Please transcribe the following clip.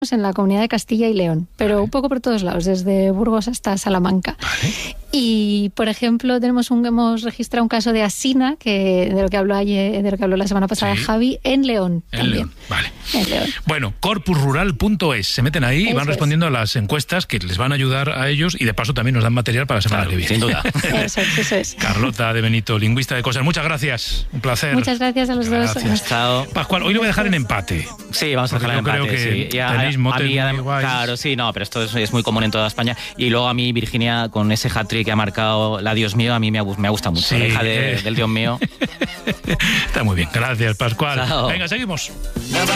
en la Comunidad de Castilla y León, pero un poco por todos lados, desde Burgos hasta Salamanca. Vale. Y, por ejemplo, hemos registrado un caso de asina, de lo que habló la semana pasada Javi, en León. En León, vale. En León. Bueno, corpusrural.es. Se meten ahí y van respondiendo a las encuestas que les van a ayudar a ellos y de paso también nos dan material para la semana que viene. Sin duda. Eso es. Carlota de Benito, lingüista de cosas. Muchas gracias. Un placer. Muchas gracias a los dos. Chao. Pascual, hoy lo voy a dejar en empate. Sí, vamos a dejarlo en empate. Creo que sí. tenéis motes muy guays. Claro, sí, no, pero esto es muy común en toda España. Y luego a mí, Virginia, con ese hat-trick que ha marcado la Dios mío, a mí me gusta mucho. Sí, la hija del Dios mío. Está muy bien. Gracias, Pascual. Chao. Venga, seguimos.